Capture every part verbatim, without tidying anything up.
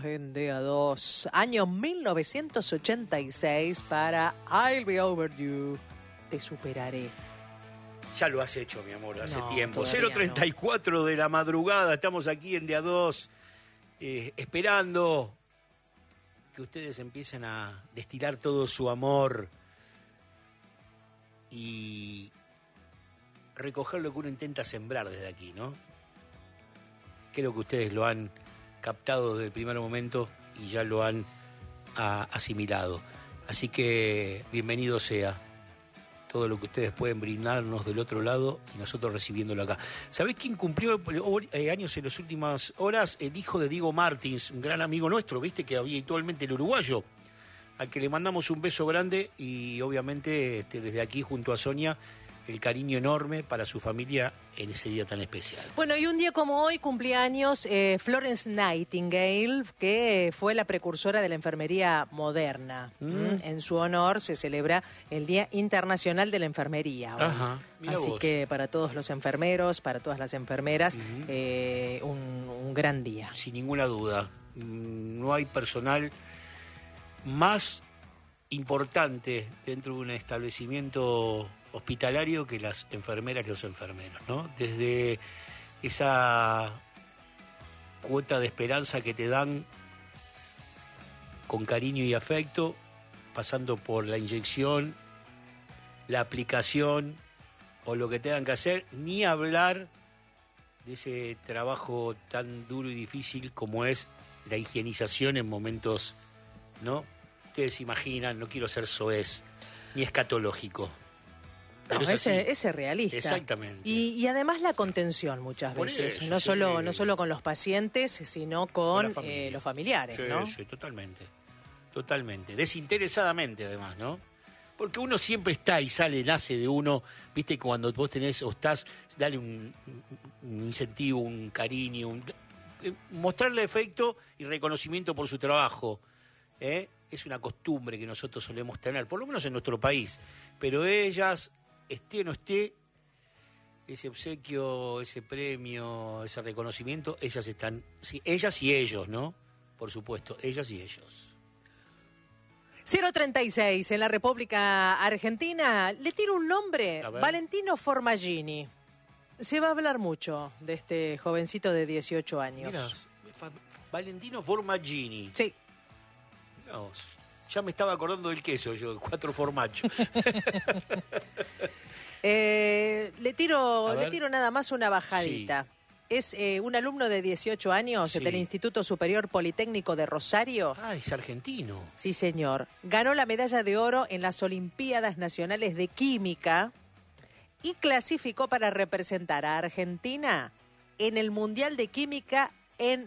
en D A dos, año mil novecientos ochenta y seis para I'll Be Over You, Te Superaré. Ya lo has hecho, mi amor, hace No, tiempo. todavía cero treinta y cuatro no. de la madrugada, estamos aquí en D A dos, eh, esperando que ustedes empiecen a destilar todo su amor y recoger lo que uno intenta sembrar desde aquí, ¿no? Creo que ustedes lo han captado desde el primer momento y ya lo han a, asimilado. Así que bienvenido sea todo lo que ustedes pueden brindarnos del otro lado y nosotros recibiéndolo acá. ¿Sabés quién cumplió eh, años en las últimas horas? El hijo de Diego Martins, un gran amigo nuestro, ¿viste? Que habitualmente el uruguayo, al que le mandamos un beso grande y obviamente este, desde aquí junto a Sonia, el cariño enorme para su familia en ese día tan especial. Bueno, y un día como hoy cumplía años eh, Florence Nightingale, que fue la precursora de la enfermería moderna. Mm. En su honor se celebra el Día Internacional de la Enfermería. Ajá, Así vos. que para todos los enfermeros, para todas las enfermeras, uh-huh. eh, un, un gran día. Sin ninguna duda. No hay personal más importante dentro de un establecimiento hospitalario que las enfermeras y los enfermeros, ¿no? Desde esa cuota de esperanza que te dan con cariño y afecto, pasando por la inyección, la aplicación o lo que tengan que hacer, ni hablar de ese trabajo tan duro y difícil como es la higienización en momentos, ¿no? Ustedes se imaginan, no quiero ser soez ni escatológico. No, ese, ese realista. Exactamente. Y, y además la contención muchas Por veces, eso, no, sí. solo, no solo con los pacientes, sino con, con eh, los familiares, sí, ¿no? Sí, totalmente, totalmente. Desinteresadamente además, ¿no? Porque uno siempre está y sale, nace de uno, viste, cuando vos tenés o estás, dale un, un incentivo, un cariño, un, mostrarle afecto y reconocimiento por su trabajo, ¿eh? Es una costumbre que nosotros solemos tener, por lo menos en nuestro país, pero ellas, esté o no esté, ese obsequio, ese premio, ese reconocimiento, ellas están, sí, ellas y ellos, ¿no? Por supuesto, ellas y ellos. cero treinta y seis en la República Argentina, le tiro un nombre, Valentino Formaggini. Se va a hablar mucho de este jovencito de dieciocho años. Mirá, Valentino Formaggini. Sí. No, ya me estaba acordando del queso, yo, cuatro formachos. eh, le tiro, le tiro nada más una bajadita. Sí. Es eh, un alumno de dieciocho años, sí, del Instituto Superior Politécnico de Rosario. Ah, es argentino. Sí, señor. Ganó la medalla de oro en las Olimpiadas Nacionales de Química y clasificó para representar a Argentina en el Mundial de Química en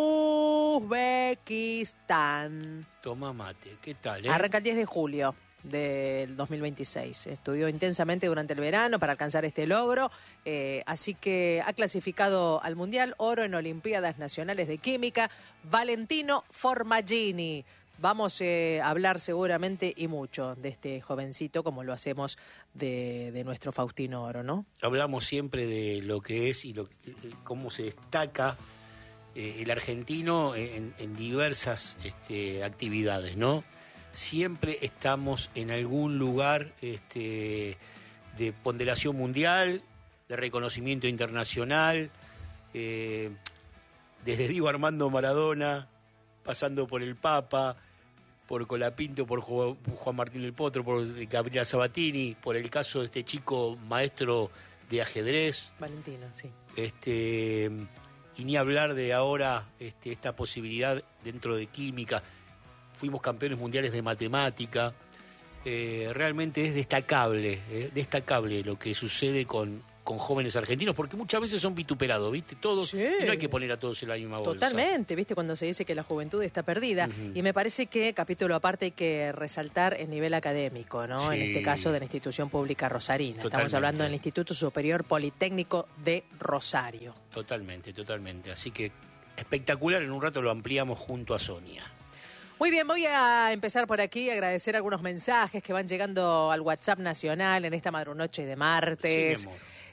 Uzbekistán. Toma mate, ¿qué tal? Eh? Arranca el diez de julio del dos mil veintiséis. Estudió intensamente durante el verano para alcanzar este logro, eh, así que ha clasificado al Mundial, oro en Olimpiadas Nacionales de Química, Valentino Formaggini. Vamos eh, a hablar seguramente y mucho de este jovencito, como lo hacemos de, de nuestro Faustino Oro, ¿no? Hablamos siempre de lo que es y lo, cómo se destaca Eh, el argentino en, en diversas este, actividades, ¿no? Siempre estamos en algún lugar este, de ponderación mundial, de reconocimiento internacional, eh, desde Diego Armando Maradona, pasando por el Papa, por Colapinto, por Juan Martín del Potro, por Gabriela Sabatini, por el caso de este chico maestro de ajedrez. Valentino, sí. Este... Y ni hablar de ahora este, esta posibilidad dentro de química. Fuimos campeones mundiales de matemática. Eh, realmente es destacable, eh, destacable lo que sucede con, con jóvenes argentinos, porque muchas veces son vituperados, ¿viste? Todos, sí. Y no hay que poner a todos en la misma bolsa. Totalmente, ¿viste? Cuando se dice que la juventud está perdida. Uh-huh. Y me parece que, capítulo aparte, hay que resaltar el nivel académico, ¿no? Sí. En este caso de la institución pública rosarina. Totalmente. Estamos hablando del Instituto Superior Politécnico de Rosario. Totalmente, totalmente. Así que espectacular, en un rato lo ampliamos junto a Sonia. Muy bien, voy a empezar por aquí, agradecer algunos mensajes que van llegando al WhatsApp nacional en esta madrunoche de martes. Sí, mi amor.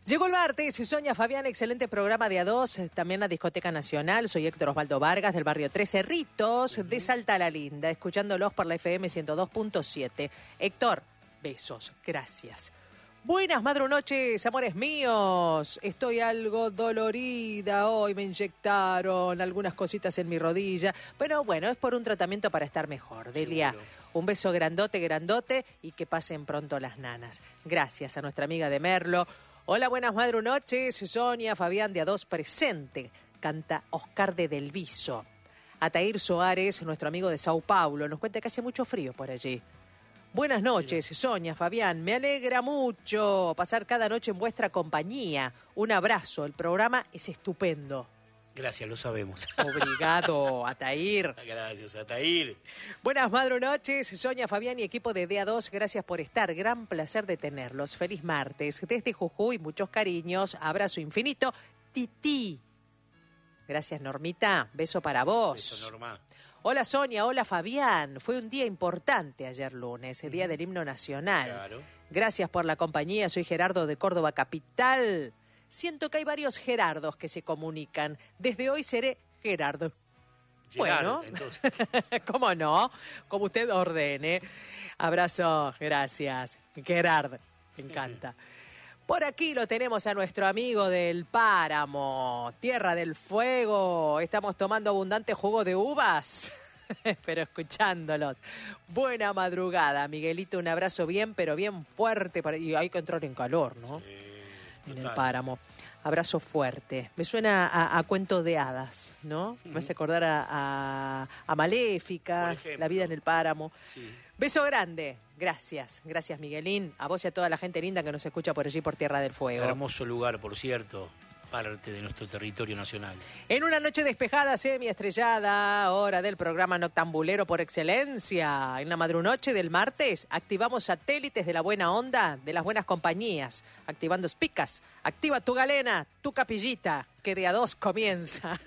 Llegó el martes, Sonia Fabián, excelente programa de A dos, también la Discoteca Nacional. Soy Héctor Osvaldo Vargas, del barrio Tres Cerritos, uh-huh. de Salta la Linda, escuchándolos por la F M ciento dos punto siete. Héctor, besos, gracias. Buenas madrunoches, amores míos. Estoy algo dolorida hoy, me inyectaron algunas cositas en mi rodilla, pero bueno, es por un tratamiento para estar mejor. Delia, seguro. Un beso grandote, grandote y que pasen pronto las nanas. Gracias a nuestra amiga de Merlo. Hola, buenas madrunoches, Sonia Fabián de A dos presente, canta Oscar de Del Viso. Atair Soares, nuestro amigo de Sao Paulo, nos cuenta que hace mucho frío por allí. Buenas noches, Sonia Fabián, me alegra mucho pasar cada noche en vuestra compañía. Un abrazo, el programa es estupendo. Gracias, lo sabemos. Obrigado, Atair. Gracias, Atair. Buenas madrunoches, Sonia Fabián y equipo de D A dos, gracias por estar. Gran placer de tenerlos. Feliz martes. Desde Jujuy, muchos cariños. Abrazo infinito. Tití. Gracias, Normita. Beso para vos. Beso, Norma. Hola, Sonia. Hola, Fabián. Fue un día importante ayer lunes, el día del himno nacional. Claro. Gracias por la compañía. Soy Gerardo de Córdoba Capital. Siento que hay varios Gerardos que se comunican. Desde hoy seré Gerardo. Gerardo, bueno, entonces. ¿Cómo no? Como usted ordene. Abrazo, gracias. Gerard, me encanta. Por aquí lo tenemos a nuestro amigo del Páramo, Tierra del Fuego. Estamos tomando abundante jugo de uvas, pero escuchándolos. Buena madrugada, Miguelito. Un abrazo bien, pero bien fuerte. Para... Y hay que entrar en calor, ¿no? Sí. En el Páramo. Abrazo fuerte. Me suena a, a cuento de hadas, ¿no? Me uh-huh. hace acordar a, a, a Maléfica, La vida en el Páramo. Sí. Beso grande. Gracias. Gracias, Miguelín. A vos y a toda la gente linda que nos escucha por allí, por Tierra del Fuego. Hermoso lugar, por cierto. Parte de nuestro territorio nacional. En una noche despejada, semiestrellada, hora del programa noctambulero por excelencia. En la madrunoche del martes, activamos satélites de la buena onda, de las buenas compañías. Activando spicas. Activa tu galena, tu capillita, que de A dos comienza.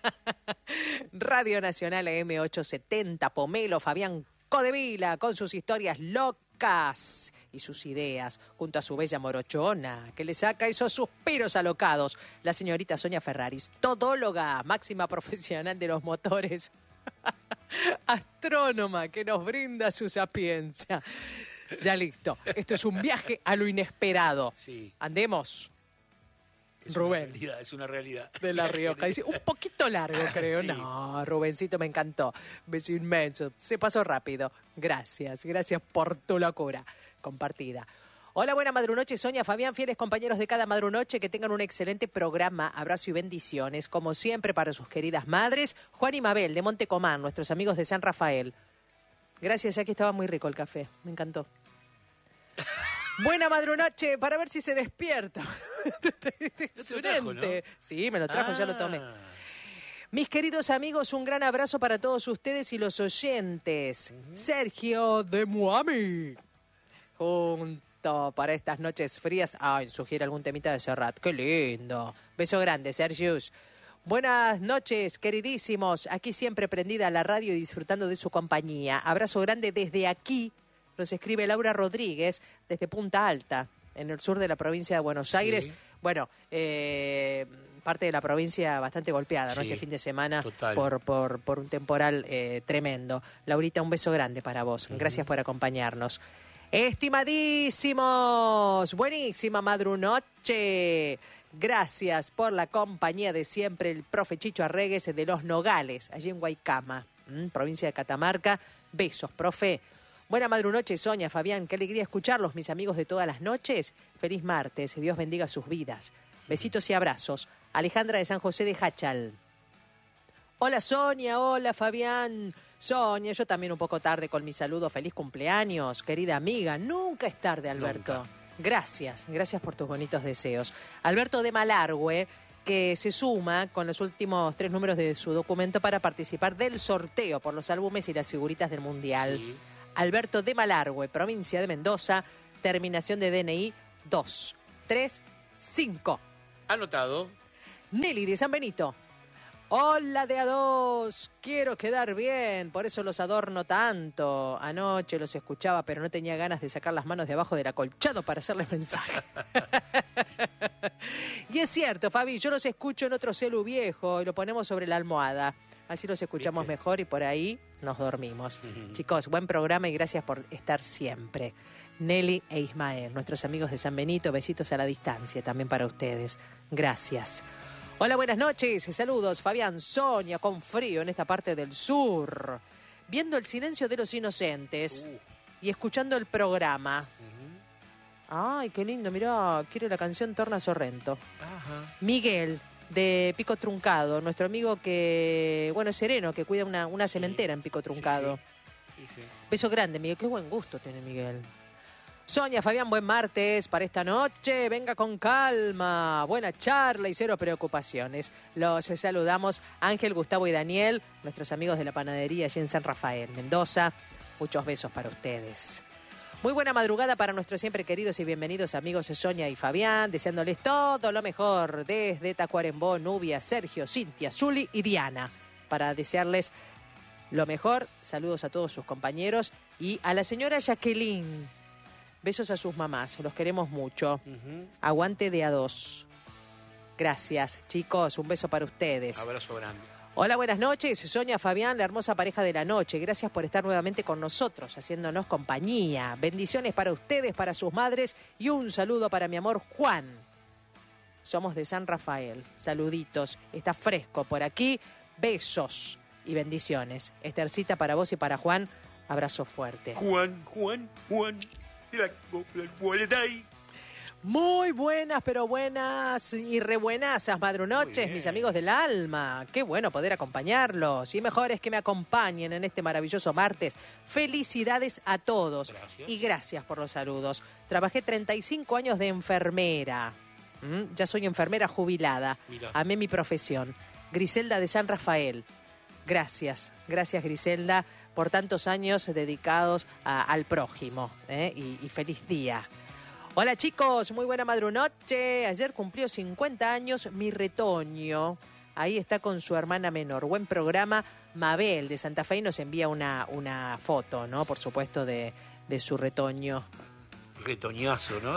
Radio Nacional M ochocientos setenta, Pomelo, Fabián Codevila, con sus historias locas y sus ideas, junto a su bella morochona, que le saca esos suspiros alocados, la señorita Sonia Ferraris, todóloga, máxima profesional de los motores, astrónoma, que nos brinda su sapiencia. Ya listo, esto es un viaje a lo inesperado. Sí. Andemos. Es Rubén. Una realidad, es una realidad. De La Rioja. Dice, un poquito largo, creo. Sí. No, Rubencito, me encantó. Beso inmenso. Se pasó rápido. Gracias, gracias por tu locura compartida. Hola, buena madrunoche, Sonia, Fabián, fieles compañeros de cada madrunoche, que tengan un excelente programa. Abrazo y bendiciones, como siempre, para sus queridas madres. Juan y Mabel, de Montecomán, nuestros amigos de San Rafael. Gracias, ya que estaba muy rico el café. Me encantó. Buena madrunoche, para ver si se despierta. ¿Te lo trajo, no? Sí, me lo trajo, ah. ya lo tomé. Mis queridos amigos, un gran abrazo para todos ustedes y los oyentes. Uh-huh. Sergio de Muami. Junto para estas noches frías. Ay, sugiere algún temita de Serrat. Qué lindo. Beso grande, Sergius. Buenas noches, queridísimos. Aquí siempre prendida a la radio y disfrutando de su compañía. Abrazo grande desde aquí. Nos escribe Laura Rodríguez desde Punta Alta, en el sur de la provincia de Buenos Aires. Sí. Bueno, eh, parte de la provincia bastante golpeada, sí, ¿no? Este fin de semana por, por, por un temporal eh, tremendo. Laurita, un beso grande para vos. Uh-huh. Gracias por acompañarnos. Estimadísimos, buenísima madrunoche. Gracias por la compañía de siempre, el profe Chicho Arregues de Los Nogales, allí en Guaycama, ¿m? provincia de Catamarca. Besos, profe. Buena madrunoche, Sonia, Fabián, qué alegría escucharlos, mis amigos de todas las noches. Feliz martes, Dios bendiga sus vidas. Besitos y abrazos. Alejandra de San José de Hachal. Hola, Sonia, hola, Fabián. Sonia, yo también un poco tarde con mi saludo. Feliz cumpleaños, querida amiga. Nunca es tarde, Alberto. Nunca. Gracias, gracias por tus bonitos deseos. Alberto de Malargüe, que se suma con los últimos tres números de su documento para participar del sorteo por los álbumes y las figuritas del Mundial. Sí. Alberto de Malargüe, provincia de Mendoza, terminación de D N I dos tres cinco. Anotado. Nelly de San Benito. Hola de A dos, quiero quedar bien, por eso los adorno tanto. Anoche los escuchaba, pero no tenía ganas de sacar las manos de abajo del acolchado para hacerles mensaje. Y es cierto, Fabi, yo los escucho en otro celu viejo y lo ponemos sobre la almohada. Así los escuchamos ¿Viste? Mejor y por ahí nos dormimos. Uh-huh. Chicos, buen programa y gracias por estar siempre. Nelly e Ismael, nuestros amigos de San Benito, besitos a la distancia también para ustedes. Gracias. Hola, buenas noches. Saludos, Fabián, Sonia, con frío en esta parte del sur. Viendo El silencio de los inocentes uh. y escuchando el programa. Uh-huh. Ay, qué lindo, mirá, quiero la canción Torna Sorrento. Ajá. Miguel, de Pico Truncado, nuestro amigo que, bueno, es sereno, que cuida una, una cementera sí. en Pico Truncado. Sí, sí. Sí, sí. Beso grande, Miguel, qué buen gusto tiene Miguel. Sonia, Fabián, buen martes para esta noche. Venga con calma. Buena charla y cero preocupaciones. Los saludamos Ángel, Gustavo y Daniel, nuestros amigos de la panadería allí en San Rafael, Mendoza. Muchos besos para ustedes. Muy buena madrugada para nuestros siempre queridos y bienvenidos amigos de Sonia y Fabián, deseándoles todo lo mejor desde Tacuarembó, Nubia, Sergio, Cintia, Zuli y Diana. Para desearles lo mejor, saludos a todos sus compañeros y a la señora Jacqueline. Besos a sus mamás, los queremos mucho. Uh-huh. Aguante de a dos. Gracias, chicos, un beso para ustedes. Abrazo grande. Hola, buenas noches. Sonia, Fabián, la hermosa pareja de la noche. Gracias por estar nuevamente con nosotros, haciéndonos compañía. Bendiciones para ustedes, para sus madres y un saludo para mi amor Juan. Somos de San Rafael. Saluditos. Está fresco por aquí. Besos y bendiciones. Estercita para vos y para Juan. Abrazo fuerte. Juan, Juan, Juan. Muy buenas, pero buenas y re buenasas madrunoches, mis amigos del alma. Qué bueno poder acompañarlos. Y mejor es que me acompañen en este maravilloso martes. Felicidades a todos. Gracias. Y gracias por los saludos. Trabajé treinta y cinco años de enfermera. ¿Mm? Ya soy enfermera jubilada. Mira. Amé mi profesión. Griselda de San Rafael. Gracias, gracias Griselda por tantos años dedicados a, al prójimo, ¿eh? y, y feliz día. Hola chicos, muy buena madrunoche. Ayer cumplió cincuenta años mi retoño. Ahí está con su hermana menor. Buen programa. Mabel de Santa Fe nos envía una, una foto, ¿no? Por supuesto, de, de su retoño. Retoñazo, ¿no?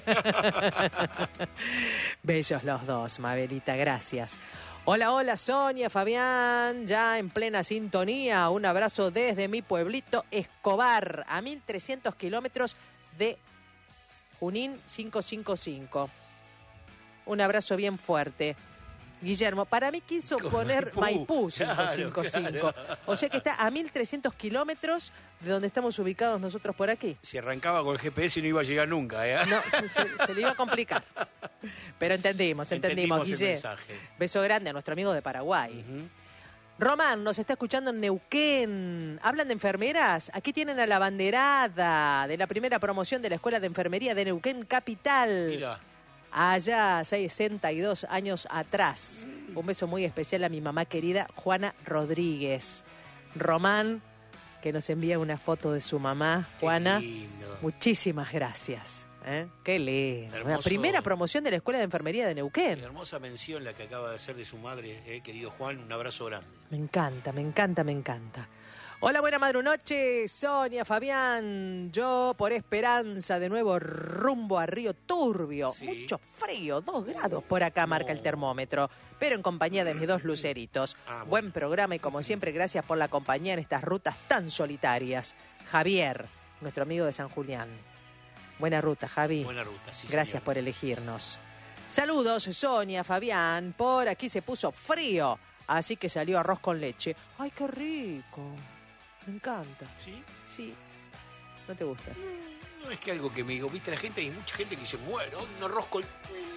Bellos los dos, Mabelita, gracias. Hola, hola, Sonia, Fabián, ya en plena sintonía. Un abrazo desde mi pueblito Escobar, a mil trescientos kilómetros de Junín quinientos cincuenta y cinco. Un abrazo bien fuerte. Guillermo, para mí quiso poner Maipú, Maipú quinientos cincuenta y cinco. Claro, claro. O sea que está a mil trescientos kilómetros de donde estamos ubicados nosotros por aquí. Si arrancaba con el G P S no iba a llegar nunca, ¿eh? No, se, se, se le iba a complicar. Pero entendimos, entendimos, entendimos Guille. el mensaje. Beso grande a nuestro amigo de Paraguay. Uh-huh. Román nos está escuchando en Neuquén. ¿Hablan de enfermeras? Aquí tienen a la banderada de la primera promoción de la Escuela de Enfermería de Neuquén Capital. Mira. Allá, sesenta y dos años atrás. Un beso muy especial a mi mamá querida, Juana Rodríguez. Román, que nos envía una foto de su mamá, Juana. Qué lindo. Muchísimas gracias. ¿Eh? Qué lindo. Hermoso. La primera promoción de la Escuela de Enfermería de Neuquén. Una hermosa mención la que acaba de hacer de su madre, eh, querido Juan. Un abrazo grande. Me encanta, me encanta, me encanta. Hola, buena madrunoche, Sonia, Fabián. Yo por Esperanza, de nuevo rumbo a Río Turbio. Sí. Mucho frío, dos grados por acá no. marca el termómetro, pero en compañía de mis dos luceritos. Ah, bueno. Buen programa y como siempre, gracias por la compañía en estas rutas tan solitarias. Javier, nuestro amigo de San Julián. Buena ruta, Javi. Buena ruta, sí. Gracias señor. por elegirnos. Saludos, Sonia, Fabián. Por aquí se puso frío, así que salió arroz con leche. ¡Ay, qué rico! Me encanta. ¿Sí? Sí. ¿No te gusta? No, no es que algo que me digo, viste, la gente, hay mucha gente que dice, bueno, un arroz con...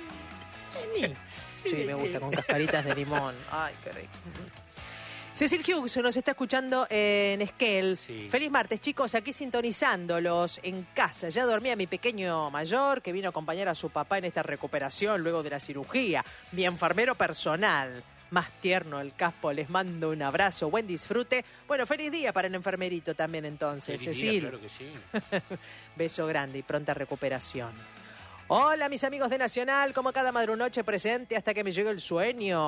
Sí, me gusta, con cascaritas de limón. Ay, qué rico. Cecil Hughes nos está escuchando en Esquel. Sí. Feliz martes, chicos, aquí sintonizándolos en casa. Ya dormía mi pequeño mayor, que vino a acompañar a su papá en esta recuperación luego de la cirugía. Mi enfermero personal. Más tierno el caspo, les mando un abrazo, buen disfrute. Bueno, feliz día para el enfermerito también entonces, feliz Cecil. Día, claro que sí. Beso grande y pronta recuperación. Hola mis amigos de Nacional, como cada madrunoche presente hasta que me llegue el sueño.